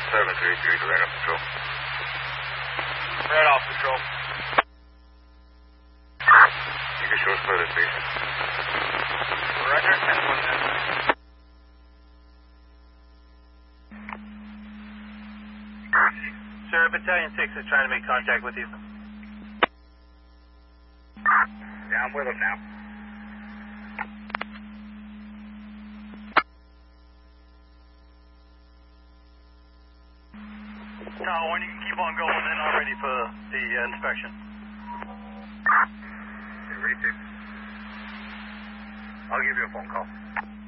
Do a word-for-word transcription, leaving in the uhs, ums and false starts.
seven three three to radar patrol. Radar patrol. You can show us further station. Roger, ten one nine. Sir, Battalion six is trying to make contact with you. Yeah, I'm with him now. Tower one, you can keep on going, then I'm ready for the uh, inspection. Okay, ready to. I'll give you a phone call.